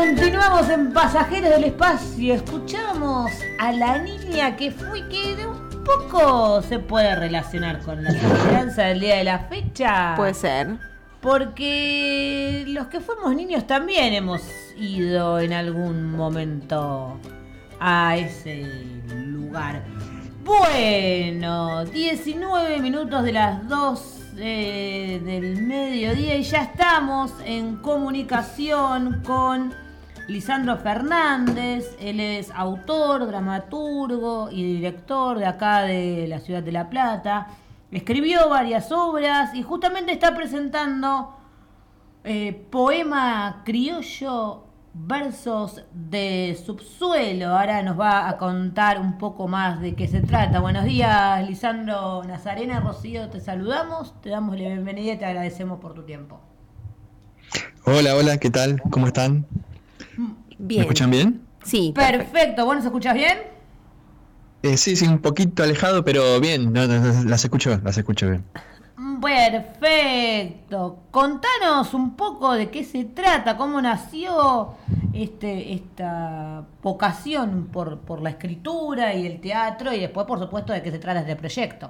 Continuamos en Pasajeros del Espacio. Escuchamos a la niña que de un poco se puede relacionar con la esperanza del día de la fecha. Puede ser. Porque los que fuimos niños también hemos ido en algún momento a ese lugar. Bueno, 19 minutos de las 2 del mediodía y ya estamos en comunicación con Lisandro Fernández. Él es autor, dramaturgo y director de acá de la ciudad de La Plata. Escribió varias obras y justamente está presentando Poema Criollo, versos de subsuelo. Ahora nos va a contar un poco más de qué se trata. Buenos días, Lisandro. Nazarena, Rocío, te saludamos, te damos la bienvenida y te agradecemos por tu tiempo. Hola, ¿qué tal? ¿Cómo están? Bien. ¿Me escuchan bien? Sí. Perfecto. ¿Vos nos escuchás bien? Sí, un poquito alejado, pero bien, las escucho bien. Perfecto. Contanos un poco de qué se trata, cómo nació esta vocación por la escritura y el teatro, y después, por supuesto, de qué se trata este proyecto.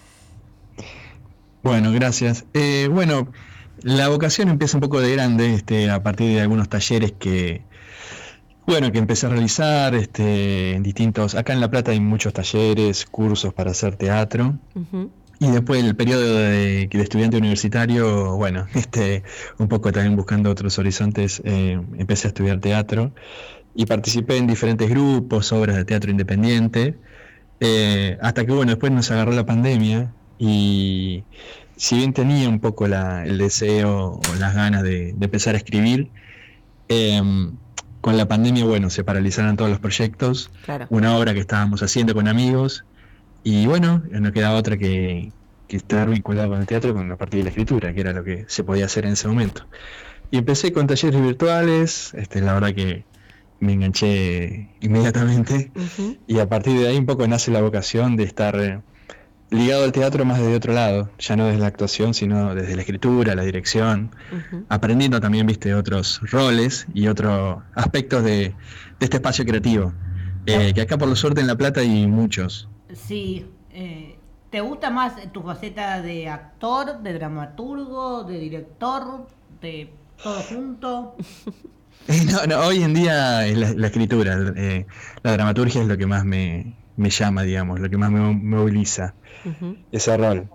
Bueno, gracias. La vocación empieza un poco de grande, a partir de algunos talleres que empecé a realizar, en distintos. Acá en La Plata hay muchos talleres, cursos para hacer teatro. Uh-huh. Y después del periodo de estudiante universitario, un poco también buscando otros horizontes, empecé a estudiar teatro y participé en diferentes grupos, obras de teatro independiente, hasta que después nos agarró la pandemia y si bien tenía un poco el deseo o las ganas de empezar a escribir, con la pandemia, se paralizaron todos los proyectos, claro. Una obra que estábamos haciendo con amigos. Y no quedaba otra que estar vinculado con el teatro con la parte de la escritura, que era lo que se podía hacer en ese momento. Y empecé con talleres virtuales, la verdad que me enganché inmediatamente. Uh-huh. Y a partir de ahí un poco nace la vocación de estar ligado al teatro más desde otro lado, ya no desde la actuación, sino desde la escritura, la dirección, uh-huh. Aprendiendo también, otros roles y otros aspectos de este espacio creativo, que acá por la suerte en La Plata hay muchos. Sí, ¿te gusta más tu faceta de actor, de dramaturgo, de director, de todo junto? No, hoy en día es la escritura, la dramaturgia es lo que más me llama, digamos, lo que más me moviliza, uh-huh. Ese rol.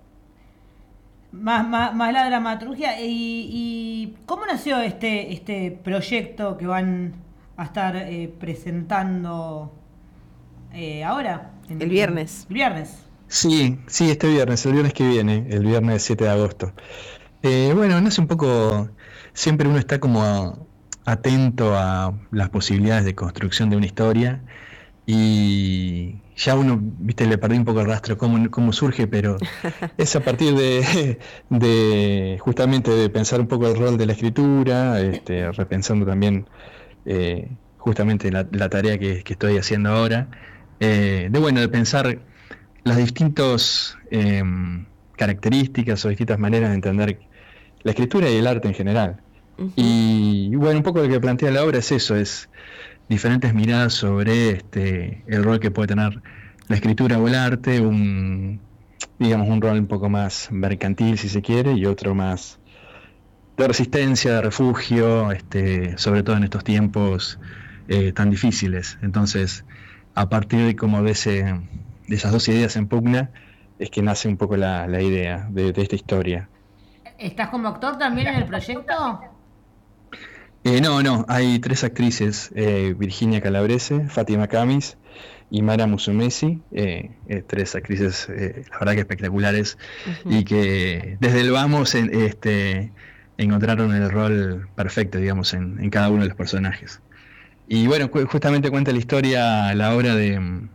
Más la dramaturgia. ¿Y cómo nació este proyecto que van a estar presentando ahora? El viernes. El viernes. Sí, el viernes que viene, el viernes 7 de agosto. Nace un poco, siempre uno está como atento a las posibilidades de construcción de una historia y ya uno, le perdí un poco el rastro cómo surge, pero es a partir de justamente de pensar un poco el rol de la escritura, repensando también justamente la tarea que estoy haciendo ahora, de pensar las distintas características o distintas maneras de entender la escritura y el arte en general. Uh-huh. Y un poco lo que plantea la obra es eso, es diferentes miradas sobre el rol que puede tener la escritura o el arte, un rol un poco más mercantil si se quiere y otro más de resistencia, de refugio, sobre todo en estos tiempos tan difíciles. Entonces, a partir de esas dos ideas en pugna, es que nace un poco la idea de esta historia. ¿Estás como actor también en el proyecto? No, hay 3 actrices, Virginia Calabrese, Fátima Camis y Mara Musumesi, 3 actrices, la verdad que espectaculares, uh-huh. Y que desde el vamos encontraron el rol perfecto, digamos, en cada uno de los personajes. Y justamente cuenta la historia, la obra de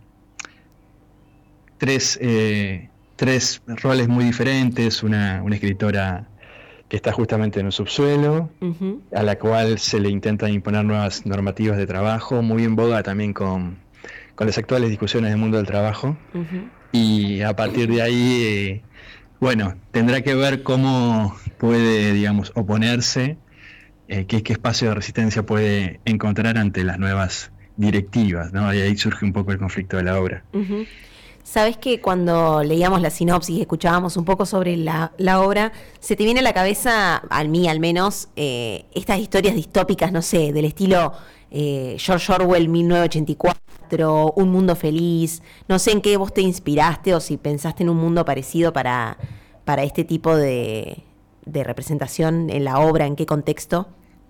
3 roles muy diferentes, una escritora que está justamente en el subsuelo, uh-huh. A la cual se le intentan imponer nuevas normativas de trabajo, muy en boga también con las actuales discusiones del mundo del trabajo, uh-huh. Y a partir de ahí, tendrá que ver cómo puede, digamos, oponerse qué espacio de resistencia puede encontrar ante las nuevas directivas, ¿no? Y ahí surge un poco el conflicto de la obra. Uh-huh. Sabes que cuando leíamos la sinopsis y escuchábamos un poco sobre la obra, se te viene a la cabeza, a mí al menos, estas historias distópicas, no sé, del estilo George Orwell 1984, Un Mundo Feliz. No sé en qué vos te inspiraste o si pensaste en un mundo parecido para este tipo de representación en la obra, en qué contexto.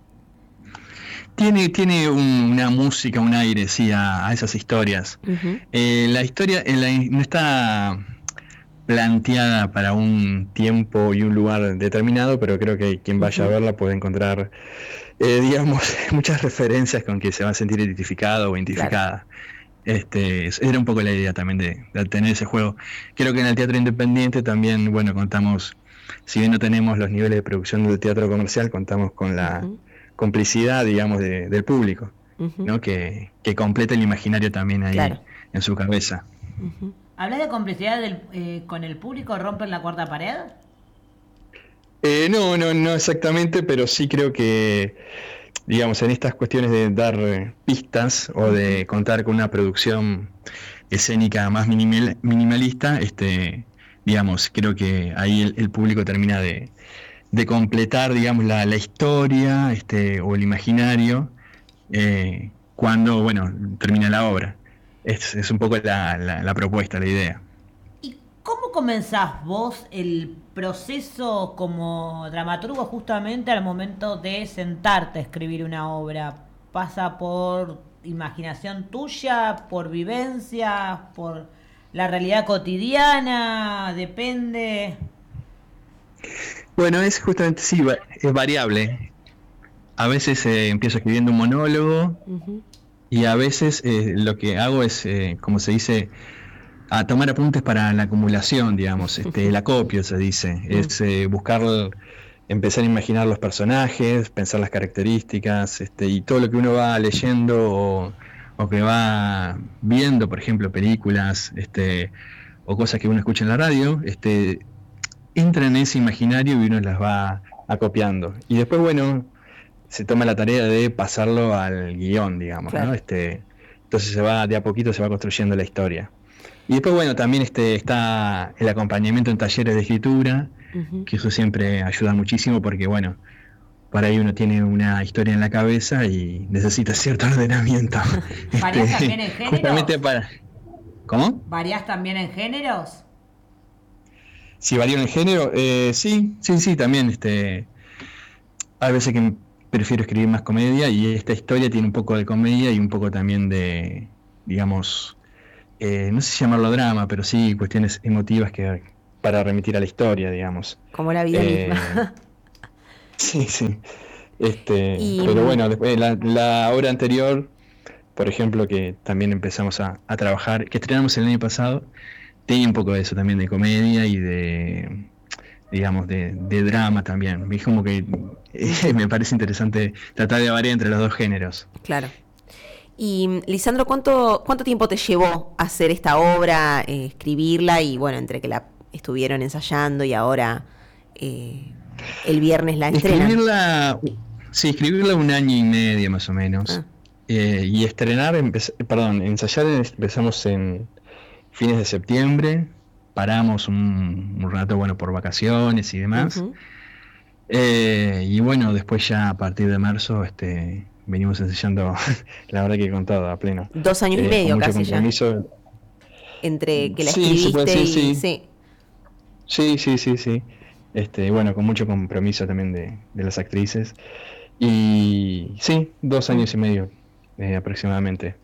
Tiene una música, un aire, sí, a esas historias. Uh-huh. La historia no está planteada para un tiempo y un lugar determinado, pero creo que quien vaya a verla puede encontrar, digamos, muchas referencias con que se va a sentir identificado o identificada. Claro. Era un poco la idea también de tener ese juego. Creo que en el teatro independiente también, bueno, contamos, si bien no tenemos los niveles de producción del teatro comercial, contamos con la complicidad, digamos, del público, ¿no? Que completa el imaginario también ahí, claro, en su cabeza. ¿Hablas de complicidad con el público? ¿Rompen la cuarta pared? No exactamente, pero sí creo que, digamos, en estas cuestiones de dar pistas o de contar con una producción escénica más minimalista, digamos, creo que ahí el público termina de completar, digamos, la historia o el imaginario cuando, bueno, termina la obra. Es un poco la propuesta, la idea. ¿Y cómo comenzás vos el proceso como dramaturgo justamente al momento de sentarte a escribir una obra? ¿Pasa por imaginación tuya, por vivencias, por la realidad cotidiana? ¿Depende? Bueno, es justamente, sí, es variable. A veces empiezo escribiendo un monólogo y a veces lo que hago es, como se dice, a tomar apuntes para la acumulación, digamos, el acopio se dice, es buscar, empezar a imaginar los personajes, pensar las características, y todo lo que uno va leyendo o que va viendo, por ejemplo, películas, o cosas que uno escucha en la radio, entra en ese imaginario y uno las va acopiando. Y después, bueno, se toma la tarea de pasarlo al guión, digamos, claro, ¿no? Entonces de a poquito se va construyendo la historia. Y después, bueno, también está el acompañamiento en talleres de escritura, que eso siempre ayuda muchísimo porque, bueno, por ahí uno tiene una historia en la cabeza y necesita cierto ordenamiento. ¿Variás también en géneros? Justamente ¿Cómo? ¿Variás también en géneros? Si varío en el género, sí, también. Hay veces que prefiero escribir más comedia y esta historia tiene un poco de comedia y un poco también de, digamos, no sé si llamarlo drama, pero sí cuestiones emotivas para remitir a la historia, digamos. Como la vida misma. Sí. Pero bueno, después la obra anterior, por ejemplo, que también empezamos a trabajar, que estrenamos el año pasado, tiene un poco de eso también, de comedia y de, digamos, de drama también. Es como que me parece interesante tratar de variar entre los dos géneros. Claro. Y Lisandro, ¿cuánto tiempo te llevó hacer esta obra, escribirla y bueno, entre que la estuvieron ensayando y ahora el viernes la estrenan? Escribirla 1 año y medio más o menos. Y ensayar empezamos en fines de septiembre, paramos un rato, bueno, por vacaciones y demás. Y bueno, después ya a partir de marzo venimos ensayando, la verdad que con todo, a pleno. 2 años y medio casi ya. Entre que la escribiste y... Sí. Bueno, con mucho compromiso también de las actrices. Y sí, 2 años y medio aproximadamente.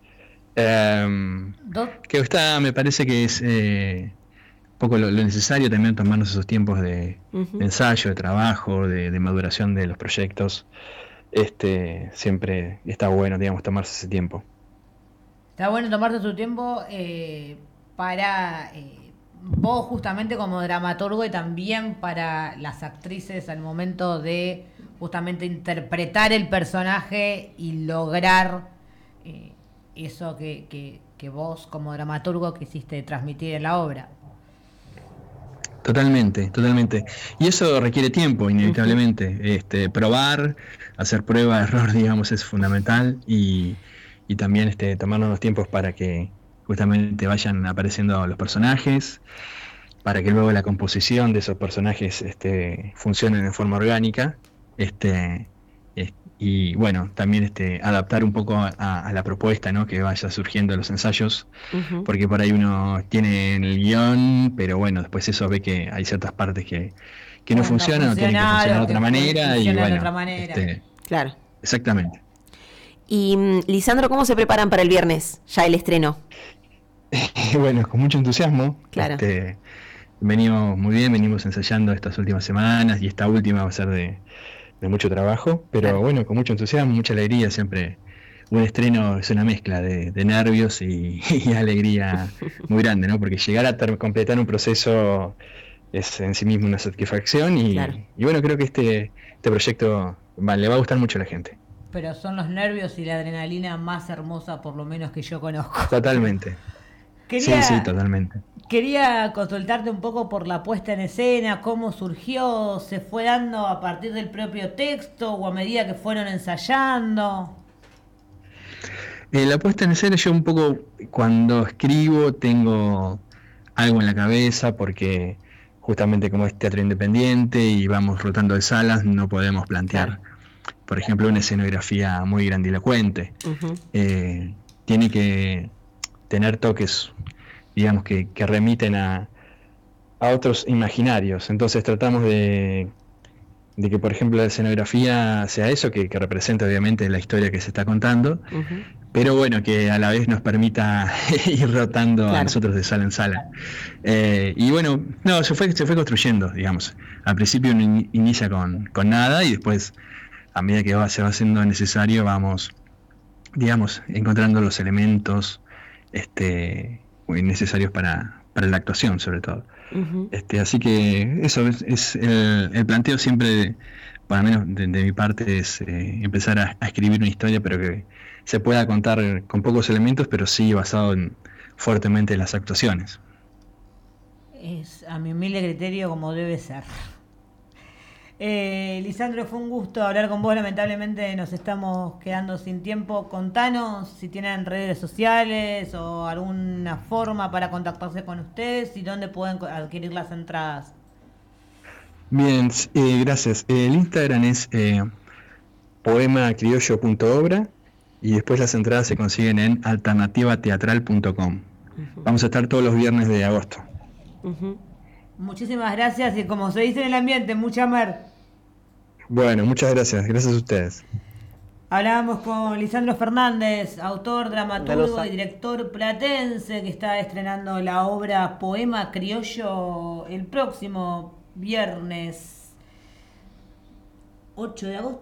Que me parece que es un poco lo necesario también tomarnos esos tiempos de ensayo, de trabajo, de maduración de los proyectos. Siempre está bueno, digamos, tomarse ese tiempo. Está bueno tomarse su tiempo para vos justamente como dramaturgo y también para las actrices al momento de justamente interpretar el personaje y lograr eso que vos como dramaturgo quisiste transmitir en la obra. Totalmente, totalmente. Y eso requiere tiempo, Ujú. inevitablemente. Probar, hacer prueba, error, digamos, es fundamental y también tomarnos los tiempos para que justamente vayan apareciendo los personajes, para que luego la composición de esos personajes funcione de forma orgánica. Este, y bueno, también adaptar un poco a la propuesta, ¿no? Que vaya surgiendo de los ensayos Ujú. porque por ahí uno tiene el guión, pero bueno, después eso ve que hay ciertas partes que no Pueden no funcionan o tienen que funcionar funcionar de o que otra manera y funcionan de otra bueno, manera. Claro. exactamente. Y Lisandro, ¿cómo se preparan para el viernes? Ya el estreno. Bueno, con mucho entusiasmo, Claro. venimos muy bien, venimos ensayando estas últimas semanas y esta última va a ser de mucho trabajo, pero Claro. bueno, con mucho entusiasmo, mucha alegría, siempre un estreno es una mezcla de nervios y alegría muy grande, ¿no? Porque llegar a completar un proceso es en sí mismo una satisfacción Claro. y bueno, creo que este proyecto le va a gustar mucho a la gente. Pero son los nervios y la adrenalina más hermosa, por lo menos que yo conozco. Totalmente. Sí, sí, Quería, totalmente. quería consultarte un poco por la puesta en escena, cómo surgió, se fue dando a partir del propio texto o a medida que fueron ensayando. La puesta en escena, yo un poco cuando escribo tengo algo en la cabeza porque justamente como es teatro independiente y vamos rotando de salas, no podemos Claro. plantear, por ejemplo, una escenografía muy grandilocuente. Ujú. Tiene que tener toques, digamos, que remiten a otros imaginarios. Entonces tratamos de que, por ejemplo, la escenografía sea eso, que represente obviamente la historia que se está contando, Ujú. pero bueno, que a la vez nos permita ir rotando a Claro. nosotros de sala en sala. Y bueno, no, se fue construyendo, digamos. Al principio uno inicia con nada y después, a medida que se va haciendo necesario, vamos, digamos, encontrando los elementos muy necesarios para la actuación, sobre todo. Ujú. Así que eso es el planteo siempre, para menos de mi parte, es empezar a escribir una historia, pero que se pueda contar con pocos elementos, pero sí basado fuertemente en las actuaciones. Es a mi humilde criterio como debe ser. Lisandro, fue un gusto hablar con vos. Lamentablemente nos estamos quedando sin tiempo. Contanos si tienen redes sociales o alguna forma para contactarse con ustedes y dónde pueden adquirir las entradas. Bien, gracias. El Instagram es poemacriollo.obra y después las entradas se consiguen en alternativateatral.com. Ujú. Vamos a estar todos los viernes de agosto. Ujú. Muchísimas gracias y como se dice en el ambiente, mucha mer. Bueno, muchas gracias. Gracias a ustedes. Hablábamos con Lisandro Fernández, autor, dramaturgo y Galosa. director platense que está estrenando la obra Poema Criollo el próximo viernes 8 de agosto.